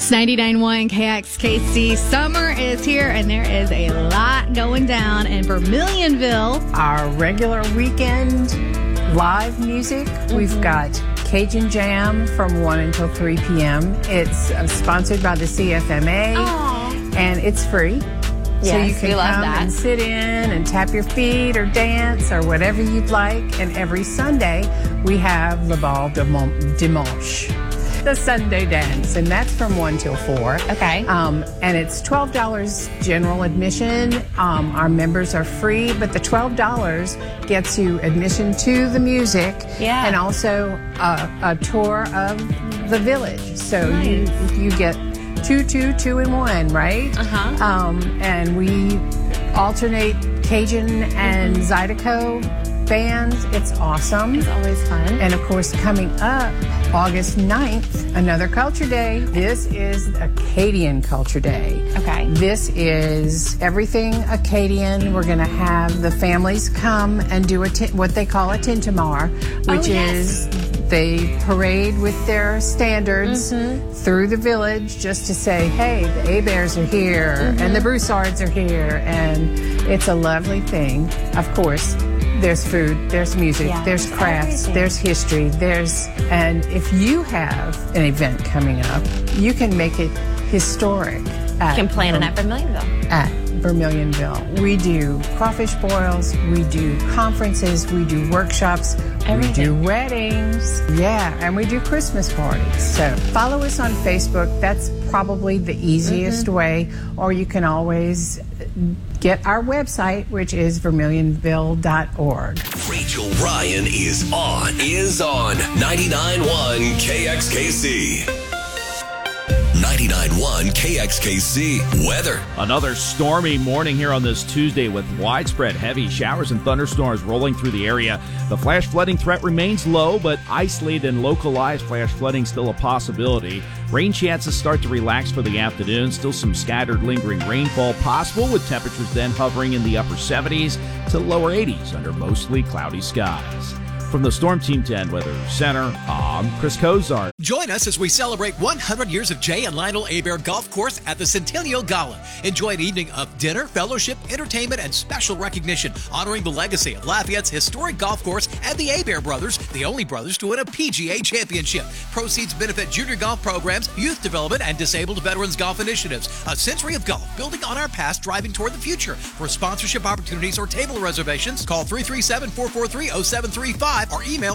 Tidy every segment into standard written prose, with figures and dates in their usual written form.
It's 99.1 KXKC. Summer is here, and there is a lot going down in Vermilionville. Our regular weekend live music, we've got Cajun Jam from 1 until 3 p.m. It's sponsored by the CFMA, and it's free. So you can come and sit in and tap your feet or dance or whatever you'd like. And every Sunday, we have Le Bal Dimanche, the Sunday dance, and that's from 1 till 4. Okay. And it's $12 general admission. Our members are free, but the $12 gets you admission to the music and also a tour of the village. So you get two in one, right? And we alternate Cajun and Zydeco bands. It's awesome. It's always fun. And of course, coming up August 9th, another Culture Day. This is Acadian Culture Day. Okay. This is everything Acadian. We're going to have the families come and do what they call a Tintamar, which is they parade with their standards through the village just to say, hey, the A-Bears are here and the Broussards are here. And it's a lovely thing. Of course, there's food, there's music, there's crafts, there's history, and if you have an event coming up, you can make it historic. You can plan it at Vermilionville. At Vermilionville. We do crawfish boils, we do conferences, we do workshops, we do weddings, and we do Christmas parties. So follow us on Facebook. That's probably the easiest way, or you can always get our website, which is vermilionville.org. Rachel Ryan is on 99.1 KXKC. 99.1 KXKC weather. Another stormy morning here on this Tuesday with widespread heavy showers and thunderstorms rolling through the area. The flash flooding threat remains low, but isolated and localized flash flooding still a possibility. Rain chances start to relax for the afternoon. Still some scattered lingering rainfall possible, with temperatures then hovering in the upper 70s to lower 80s under mostly cloudy skies. From the Storm Team 10 Weather Center, I'm Chris Kozart. Join us as we celebrate 100 years of Jay and Lionel Hebert Golf Course at the Centennial Gala. Enjoy an evening of dinner, fellowship, entertainment, and special recognition, honoring the legacy of Lafayette's historic golf course and the Hebert brothers, the only brothers to win a PGA championship. Proceeds benefit junior golf programs, youth development, and disabled veterans golf initiatives. A century of golf, building on our past, driving toward the future. For sponsorship opportunities or table reservations, call 337-443-0735 or email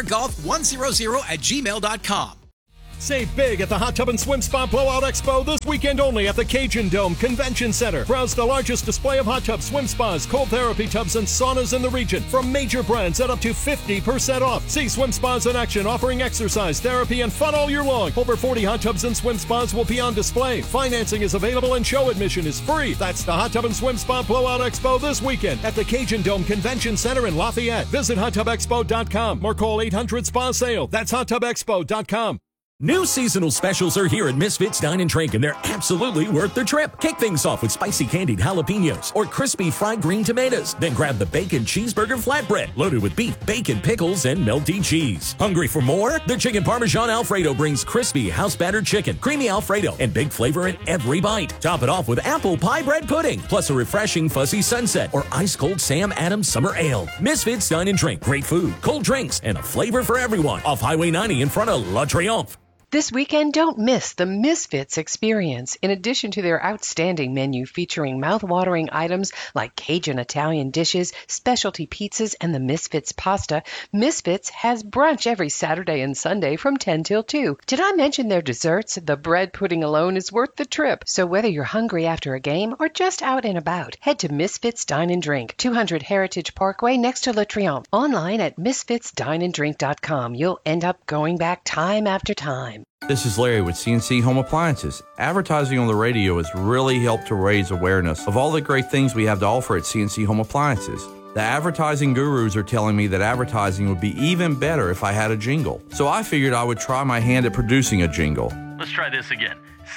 abeargolf100@gmail.com. Save big at the Hot Tub and Swim Spa Blowout Expo this weekend only at the Cajun Dome Convention Center. Browse the largest display of hot tubs, swim spas, cold therapy tubs, and saunas in the region from major brands at up to 50% off. See swim spas in action, offering exercise, therapy, and fun all year long. Over 40 hot tubs and swim spas will be on display. Financing is available and show admission is free. That's the Hot Tub and Swim Spa Blowout Expo this weekend at the Cajun Dome Convention Center in Lafayette. Visit hottubexpo.com or call 800-SPA-SALE. That's hottubexpo.com. New seasonal specials are here at Misfits Dine and Drink, and they're absolutely worth the trip. Kick things off with spicy candied jalapenos or crispy fried green tomatoes. Then grab the bacon cheeseburger flatbread, loaded with beef, bacon, pickles, and melty cheese. Hungry for more? The Chicken Parmesan Alfredo brings crispy house-battered chicken, creamy Alfredo, and big flavor in every bite. Top it off with apple pie bread pudding, plus a refreshing fuzzy sunset or ice-cold Sam Adams Summer Ale. Misfits Dine and Drink. Great food, cold drinks, and a flavor for everyone. Off Highway 90 in front of La Triomphe. This weekend, don't miss the Misfits experience. In addition to their outstanding menu featuring mouth-watering items like Cajun Italian dishes, specialty pizzas, and the Misfits pasta, Misfits has brunch every Saturday and Sunday from 10 till 2. Did I mention their desserts? The bread pudding alone is worth the trip. So whether you're hungry after a game or just out and about, head to Misfits Dine and Drink, 200 Heritage Parkway next to La Triomphe. Online at misfitsdineanddrink.com. You'll end up going back time after time. This is Larry with CNC Home Appliances. Advertising on the radio has really helped to raise awareness of all the great things we have to offer at CNC Home Appliances. The advertising gurus are telling me that advertising would be even better if I had a jingle. So I figured I would try my hand at producing a jingle. Let's try this again.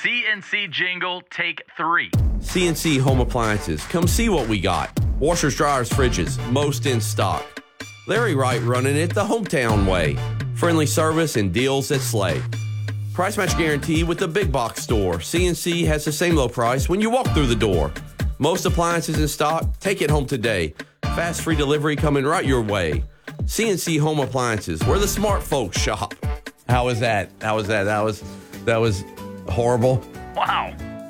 CNC jingle, take 3. CNC Home Appliances. Come see what we got. Washers, dryers, fridges, most in stock. Larry Wright running it the hometown way. Friendly service and deals that slay. Price match guarantee with the big box store. CNC has the same low price when you walk through the door. Most appliances in stock. Take it home today. Fast free delivery coming right your way. CNC Home Appliances, where the smart folks shop. How was that? That was horrible. Wow.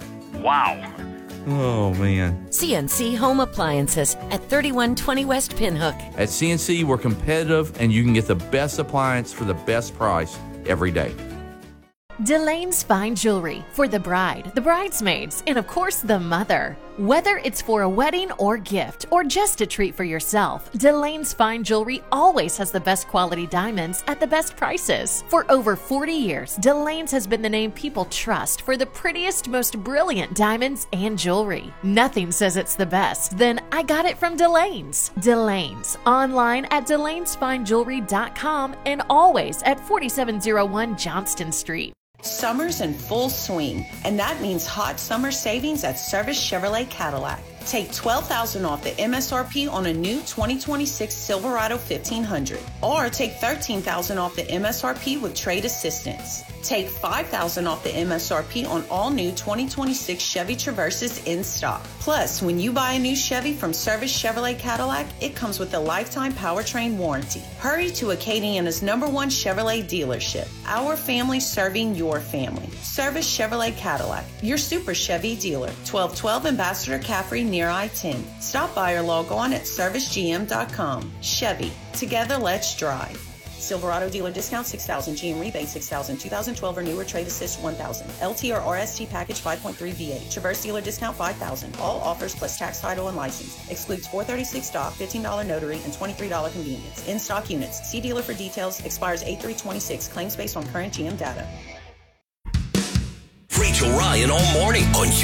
Oh, man. CNC Home Appliances at 3120 West Pinhook. At CNC, we're competitive, and you can get the best appliance for the best price every day. Delane's Fine Jewelry for the bride, the bridesmaids, and of course the mother. Whether it's for a wedding or gift or just a treat for yourself, Delane's Fine Jewelry always has the best quality diamonds at the best prices. For over 40 years, Delane's has been the name people trust for the prettiest, most brilliant diamonds and jewelry. Nothing says it's the best, then I got it from Delane's. Delane's, online at delanesfinejewelry.com and always at 4701 Johnston Street. Summer's in full swing, and that means hot summer savings at Service Chevrolet Cadillac. Take $12,000 off the MSRP on a new 2026 Silverado 1500, or take $13,000 off the MSRP with trade assistance. Take $5,000 off the MSRP on all new 2026 Chevy Traverses in stock. Plus, when you buy a new Chevy from Service Chevrolet Cadillac, it comes with a lifetime powertrain warranty. Hurry to Acadiana's #1 Chevrolet dealership. Our family serving your family. Service Chevrolet Cadillac, your super Chevy dealer. 1212 Ambassador Caffrey near I-10. Stop by or log on at servicegm.com. Chevy, together let's drive. Silverado dealer discount $6,000, GM rebate $6,000, 2012 or newer trade assist $1,000, LT or RST package 5.3 V8, Traverse dealer discount $5,000. All offers plus tax, title, and license. Excludes $436 stock, $15 notary, and $23 convenience. In stock units. See dealer for details. Expires 8/3/26. Claims based on current GM data. Rachel Ryan all morning on